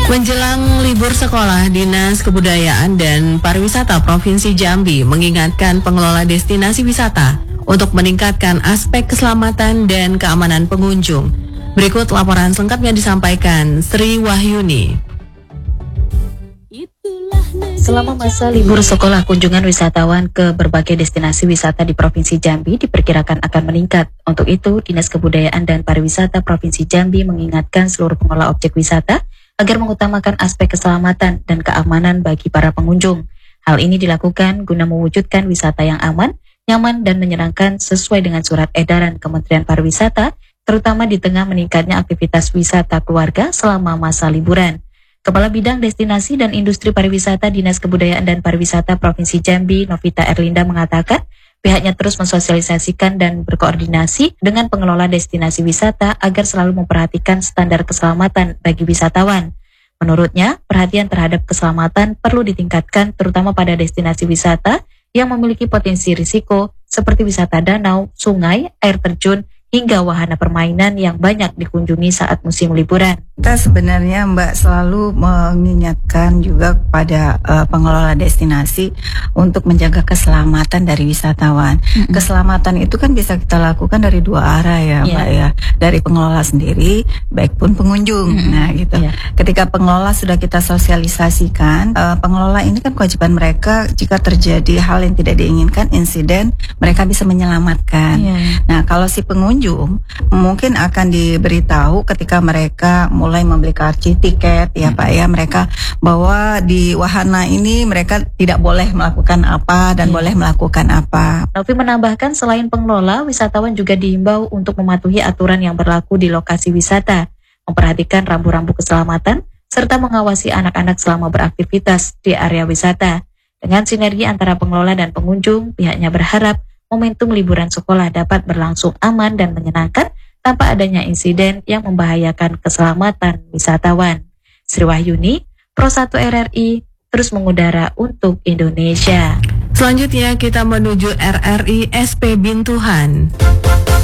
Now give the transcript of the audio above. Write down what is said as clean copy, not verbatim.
Menjelang libur sekolah, Dinas Kebudayaan dan Pariwisata Provinsi Jambi mengingatkan pengelola destinasi wisata untuk meningkatkan aspek keselamatan dan keamanan pengunjung. Berikut laporan selengkapnya disampaikan Sri Wahyuni. Selama masa libur sekolah, kunjungan wisatawan ke berbagai destinasi wisata di Provinsi Jambi diperkirakan akan meningkat. Untuk itu, Dinas Kebudayaan dan Pariwisata Provinsi Jambi mengingatkan seluruh pengelola objek wisata agar mengutamakan aspek keselamatan dan keamanan bagi para pengunjung. Hal ini dilakukan guna mewujudkan wisata yang aman, nyaman, dan menyenangkan sesuai dengan surat edaran Kementerian Pariwisata, terutama di tengah meningkatnya aktivitas wisata keluarga selama masa liburan. Kepala Bidang Destinasi dan Industri Pariwisata Dinas Kebudayaan dan Pariwisata Provinsi Jambi, Novita Erlinda, mengatakan pihaknya terus mensosialisasikan dan berkoordinasi dengan pengelola destinasi wisata agar selalu memperhatikan standar keselamatan bagi wisatawan. Menurutnya, perhatian terhadap keselamatan perlu ditingkatkan terutama pada destinasi wisata yang memiliki potensi risiko seperti wisata danau, sungai, air terjun, hingga wahana permainan yang banyak dikunjungi saat musim liburan. Kita sebenarnya Mbak selalu mengingatkan juga kepada pengelola destinasi untuk menjaga keselamatan dari wisatawan. Keselamatan itu kan bisa kita lakukan dari dua arah ya Mbak ya. Dari pengelola sendiri, baik pun pengunjung. Nah gitu. Ketika pengelola sudah kita sosialisasikan, pengelola ini kan kewajiban mereka jika terjadi hal yang tidak diinginkan, insiden, mereka bisa menyelamatkan. Nah kalau si pengunjung mungkin akan diberitahu ketika mereka mulai membeli kartu tiket ya Pak ya, mereka bahwa di wahana ini mereka tidak boleh melakukan apa dan boleh melakukan apa. Novi menambahkan selain pengelola, wisatawan juga diimbau untuk mematuhi aturan yang berlaku di lokasi wisata, memperhatikan rambu-rambu keselamatan, serta mengawasi anak-anak selama beraktivitas di area wisata. Dengan sinergi antara pengelola dan pengunjung, pihaknya berharap momentum liburan sekolah dapat berlangsung aman dan menyenangkan tanpa adanya insiden yang membahayakan keselamatan wisatawan. Sri Wahyuni, Pro 1 RRI, terus mengudara untuk Indonesia. Selanjutnya kita menuju RRI SP Bintuhan.